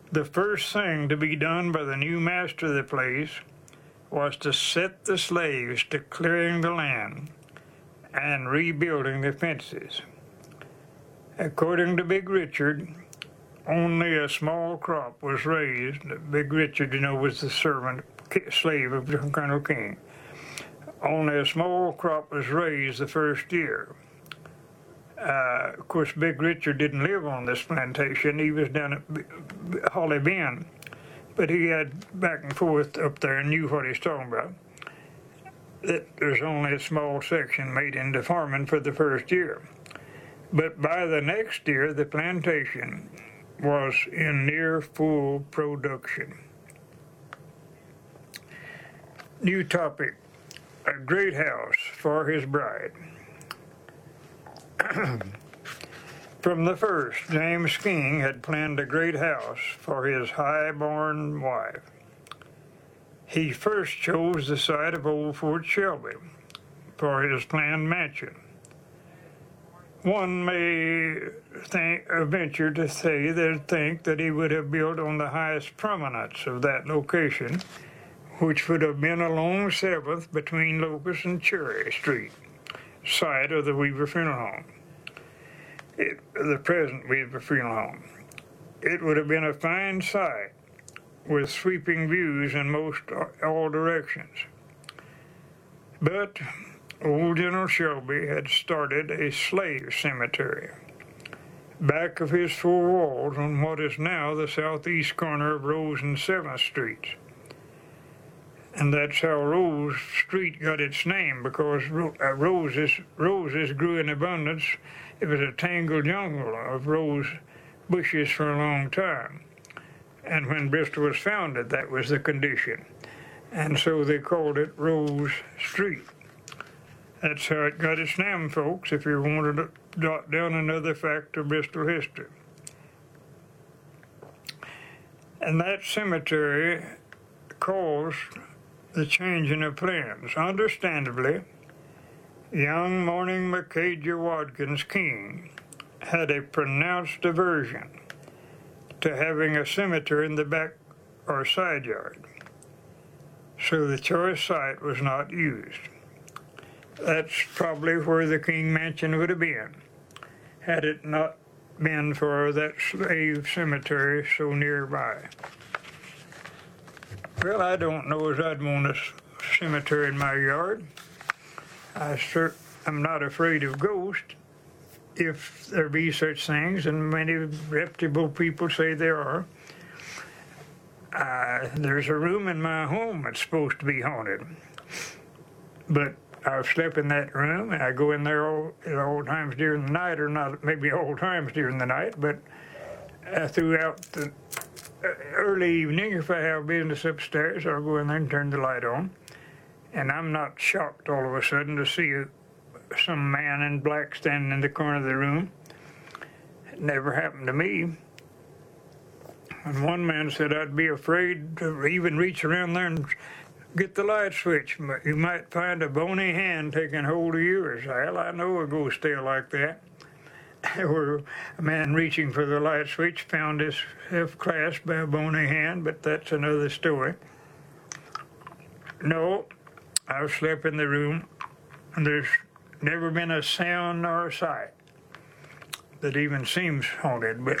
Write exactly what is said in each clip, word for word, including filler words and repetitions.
The first thing to be done by the new master of the place was to set the slaves to clearing the land and rebuilding the fences. According to Big Richard, only a small crop was raised. Big Richard, you know, was the servant, slave of Colonel King. Only a small crop was raised the first year. Uh, of course, Big Richard didn't live on this plantation. He was down at Holly Bend. But he had back and forth up there and knew what he's talking about. That there's only a small section made into farming for the first year. But by the next year, the plantation was in near full production. New topic, a great house for his bride. From the first, James King had planned a great house for his high-born wife. He first chose the site of Old Fort Shelby for his planned mansion. One may think, venture to say that think that he would have built on the highest prominence of that location, which would have been along seventh between Locust and Cherry Street, site of the Weaver Funeral Home. It, the present Weaver Funeral Home. It would have been a fine site with sweeping views in most all directions. But old General Shelby had started a slave cemetery back of his four walls on what is now the southeast corner of Rose and seventh Streets. And that's how Rose Street got its name, because roses, roses grew in abundance. It was a tangled jungle of rose bushes for a long time. And when Bristol was founded, that was the condition. And so they called it Rose Street. That's how it got its name, folks, if you wanted to jot down another fact of Bristol history. And that cemetery caused the changing of plans. Understandably, young Morning Micajah Watkins King had a pronounced aversion to having a cemetery in the back or side yard, so the choice site was not used. That's probably where the King Mansion would have been, had it not been for that slave cemetery so nearby. Well, I don't know as I'd want a cemetery in my yard. I cert- I'm not afraid of ghosts, if there be such things, and many reputable people say there are. Uh, there's a room in my home that's supposed to be haunted, but I've slept in that room, and I go in there all, at all times during the night, or not maybe all times during the night, but uh, throughout the early evening, if I have business upstairs, I'll go in there and turn the light on. And I'm not shocked all of a sudden to see a, some man in black standing in the corner of the room. It never happened to me. And one man said I'd be afraid to even reach around there and get the light switch. You might find a bony hand taking hold of yours. Well, I know a ghost tale like that, where a man reaching for the light switch found himself clasped by a bony hand, but that's another story. No, I've slept in the room, and there's never been a sound nor a sight that even seems haunted, but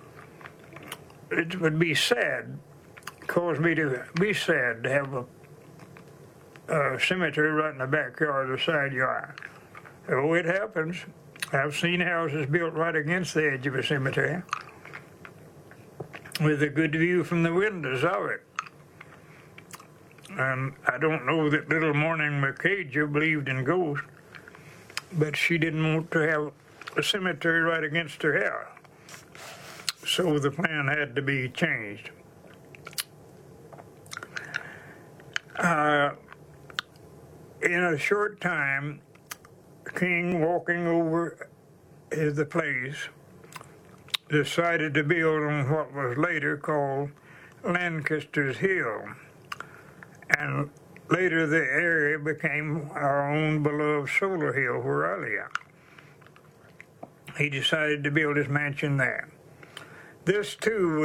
it would be sad, cause me to be sad to have a, a cemetery right in the backyard or side yard. Oh, it happens. I've seen houses built right against the edge of a cemetery with a good view from the windows of it. And I don't know that little Morning Micajah believed in ghosts, but she didn't want to have a cemetery right against her house. So the plan had to be changed. Uh, in a short time, King, walking over the place, decided to build on what was later called Lancaster's Hill. And later the area became our own beloved Solar Hill, where I live. He decided to build his mansion there. This, too,